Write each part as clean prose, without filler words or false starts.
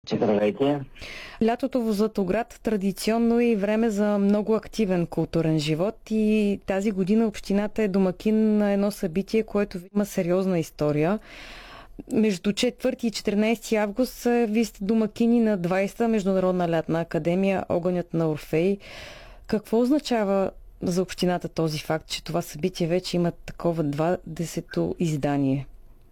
Здравейте! Лятото в Златоград традиционно е и време за много активен културен живот и тази година общината е домакин на едно събитие, което има сериозна история. Между 4 и 14 август вие сте домакини на 20-та Международна лятна академия Огънят на Орфей. Какво означава за общината този факт, че това събитие вече има такова 20-то издание?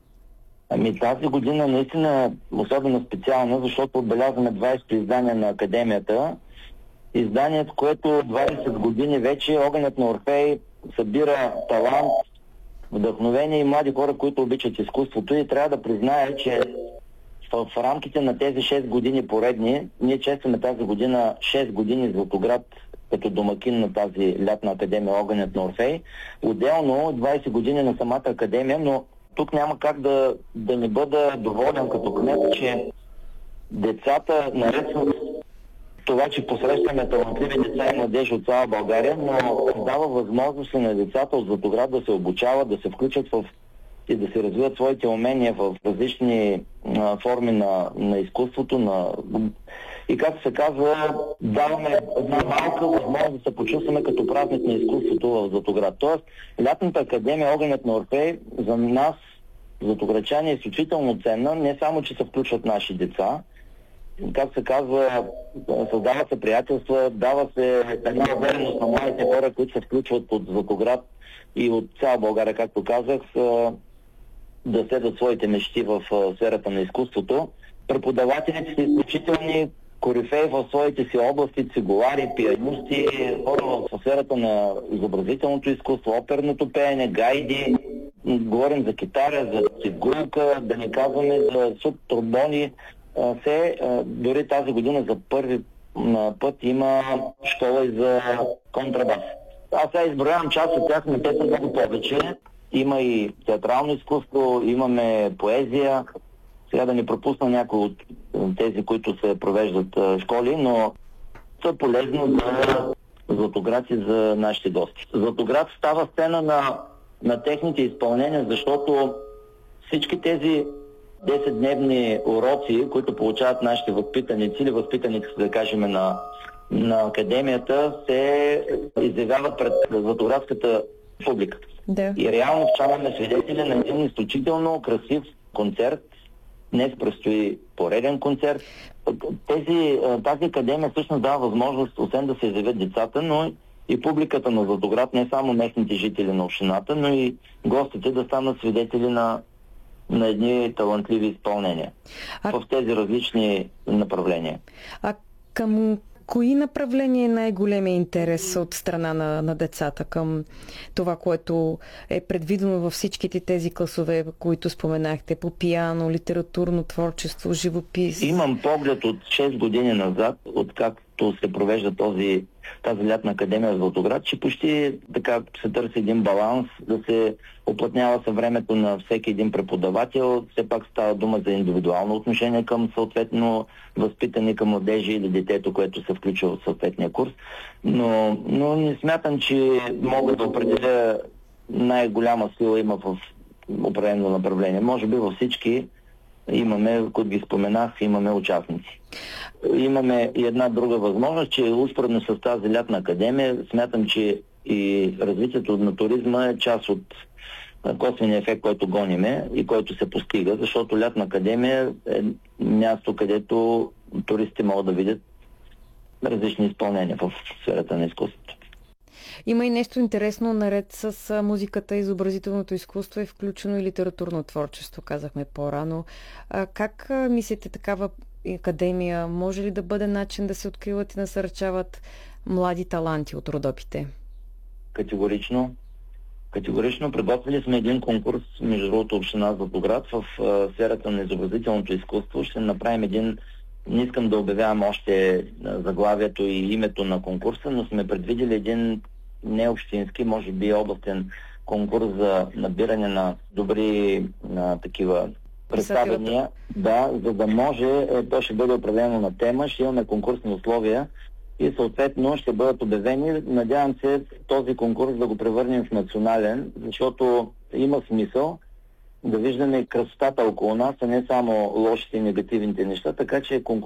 Тази година наистина е особено специална, защото отбелязваме 20-то издание на Академията. Изданието, което 20 години вече Огънят на Орфей събира талант, вдъхновение и млади хора, които обичат изкуството, и трябва да призная, че в рамките на тези 6 години поредни, ние честваме тази година 6 години Златоград като домакин на тази лятна академия Огънят на Орфей. Отделно 20 години на самата академия, но тук няма как да не бъда доволен като кмет, че децата, наред с това, че посрещаме талантливи деца и младежи от цяла България, но дава възможност на децата от Златоград да се обучават, да се включат и да се развиват своите умения в различни форми на изкуството. И както се казва, даваме една малка възможност да се почувстваме като празник на изкуството в Златоград. Тоест, лятната академия Огънят на Орфей за нас, златоградчани, е изключително ценна, не само, че се включват наши деца, както се казва, създават се приятелства, дава се една увереност на младите хора, които се включват от Златоград и от цяла България, както казах, да следват своите мечти в сферата на изкуството. Преподавателите са изключителни корифеи в своите си области, цигулари, пианисти, хора в сферата на изобразителното изкуство, оперното пеене, гайди. Говорим за китара, за цигулка, да не казваме за субтромбони. Дори тази година за първи път има школа и за контрабас. Аз сега изброявам част от тях, но те са много повече. Има и театрално изкуство, имаме поезия. Сега да не пропусна някои от тези, които се провеждат школи, но са полезно за Златоград и за нашите гости. Златоград става сцена на техните изпълнения, защото всички тези 10-дневни уроци, които получават нашите възпитаници или възпитаници, да кажем, на академията, се изявяват пред златоградската публика. Да. И реално ставаме свидетели на един изключително красив концерт. Днес предстои пореден концерт. Тази академия всъщност дава възможност, освен да се изявят децата, но и публиката на Златоград, не само местните жители на общината, но и гостите да станат свидетели на едни талантливи изпълнения в тези различни направления. А към кои направления е най-големия интерес от страна на децата към това, което е предвидено във всичките тези класове, които споменахте, по пиано, литературно творчество, живопис? Имам поглед от 6 години назад, откакто се провежда тази лятна академия в Златоград, че почти така се търси един баланс, да се оплътнява времето на всеки един преподавател. Все пак става дума за индивидуално отношение към съответно възпитаника, младежи или детето, което се включва в съответния курс. Но не смятам, че мога да определя най-голяма сила има в определено направление. Може би във всички имаме, които ги споменах, имаме участници. Имаме и една друга възможност, че успоредно с тази лятна академия смятам, че и развитието на туризма е част от косвения ефект, който гониме и който се постига, защото лятна академия е място, където туристи могат да видят различни изпълнения в сферата на изкуството. Има и нещо интересно, наред с музиката и изобразителното изкуство е включено и литературно творчество, казахме по-рано. Как мислите, такава академия може ли да бъде начин да се откриват и насърчават млади таланти от Родопите? Категорично. Приготвили сме един конкурс, между другото, община Златоград в сферата на изобразителното изкуство. Ще направим един, не искам да обявявам още заглавието и името на конкурса, но сме предвидели един необщински, може би областен конкурс за набиране на добри такива представяния. Да, за да може, то ще бъде определено на тема, ще имаме конкурсни условия и съответно ще бъдат обявени. Надявам се този конкурс да го превърнем в национален, защото има смисъл да виждаме красотата около нас, а не само лошите и негативните неща, така че конкурс